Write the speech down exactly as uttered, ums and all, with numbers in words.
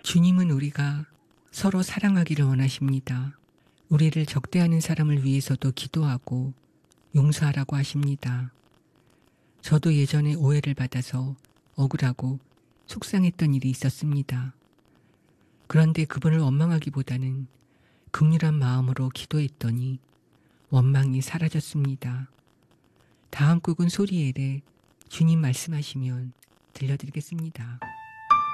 주님은 우리가 서로 사랑하기를 원하십니다. 우리를 적대하는 사람을 위해서도 기도하고 용서하라고 하십니다. 저도 예전에 오해를 받아서 억울하고 속상했던 일이 있었습니다. 그런데 그분을 원망하기보다는 긍휼한 마음으로 기도했더니 원망이 사라졌습니다. 다음 곡은 소리엘의 주님 말씀하시면 들려드리겠습니다.